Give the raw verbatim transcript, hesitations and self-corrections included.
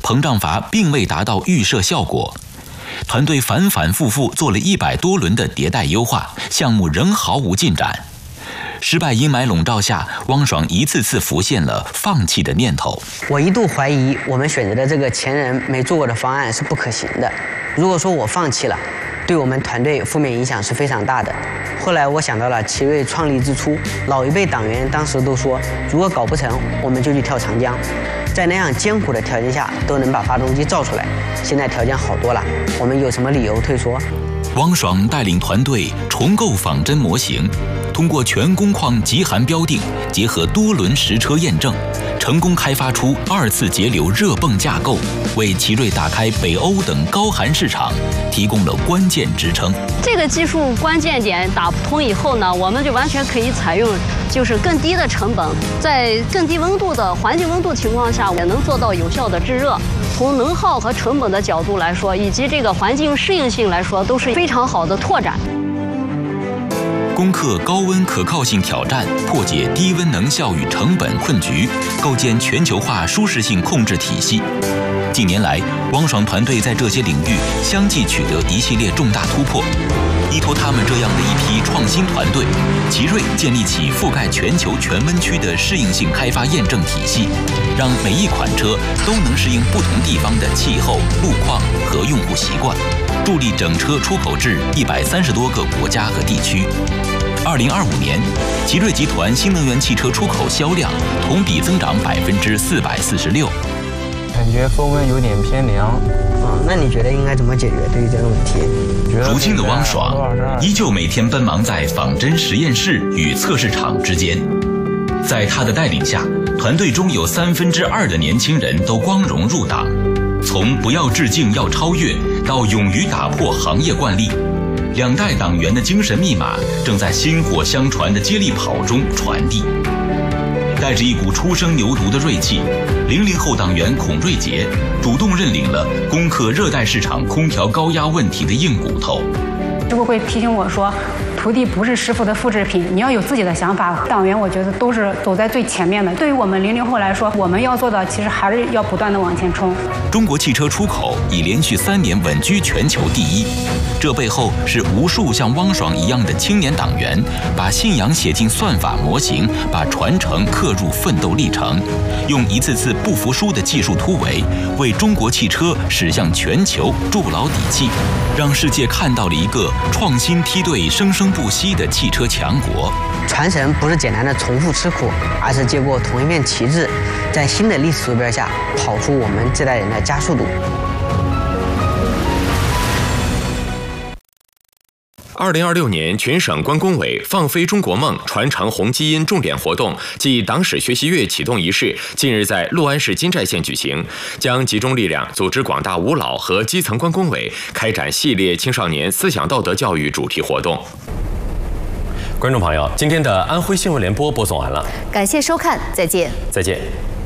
膨胀阀并未达到预设效果。团队反反复复做了一百多轮的迭代优化，项目仍毫无进展。失败阴霾笼罩下，汪爽一次次浮现了放弃的念头。 我一度怀疑我们选择的这个前人没做过的方案是不可行的。如果说我放弃了，对我们团队负面影响是非常大的。后来我想到了奇瑞创立之初，老一辈党员当时都说，如果搞不成，我们就去跳长江。在那样艰苦的条件下，都能把发动机造出来。现在条件好多了，我们有什么理由退缩？ 汪爽带领团队重构仿真模型，通过全工况极寒标定，结合多轮实车验证，成功开发出二次节流热泵架构，为奇瑞打开北欧等高寒市场提供了关键支撑。 这个技术关键点打通以后呢，我们就完全可以采用就是更低的成本，在更低温度的环境温度情况下，也能做到有效的制热。从能耗和成本的角度来说，以及这个环境适应性来说，都是非常好的拓展。 攻克高温可靠性挑战，破解低温能效与成本困局，构建全球化舒适性控制体系。近年来，汪爽团队在这些领域相继取得一系列重大突破。依托他们这样的一批创新团队，奇瑞建立起覆盖全球全温区的适应性开发验证体系，让每一款车都能适应不同地方的气候、路况和用户习惯，助力整车出口至一百三十多个国家和地区。二零二五年，奇瑞集团新能源汽车出口销量同比增长百分之四百四十六。 感觉风温有点偏凉。 嗯，那你觉得应该怎么解决对于这个问题？ 如今的汪爽依旧每天奔忙在仿真实验室与测试场之间，在他的带领下，团队中有三分之二的年轻人都光荣入党。从不要致敬要超越到勇于打破行业惯例，两代党员的精神密码正在薪火相传的接力跑中传递。带着一股初生牛犊的锐气，零零后党员孔瑞杰主动认领了攻克热带市场空调高压问题的硬骨头。 师傅会提醒我说，徒弟不是师傅的复制品，你要有自己的想法。党员我觉得都是走在最前面的。对于我们零零后来说，我们要做的其实还是要不断的往前冲。 中国汽车出口已连续三年稳居全球第一，这背后是无数像汪爽一样的青年党员，把信仰写进算法模型，把传承刻入奋斗历程，用一次次不服输的技术突围，为中国汽车驶向全球筑牢底气，让世界看到了一个创新梯队生生不息的汽车强国。 传承不是简单的重复吃苦，而是接过同一面旗帜，在新的历史坐标下跑出我们这代人的加速度。 二零二六年全省关工委放飞中国梦、传承红基因重点活动暨党史学习月启动仪式近日在六安市金寨县举行，将集中力量组织广大无老和基层关工委开展系列青少年思想道德教育主题活动。观众朋友，今天的安徽新闻联播播送完了， 感谢收看，再见， 再见。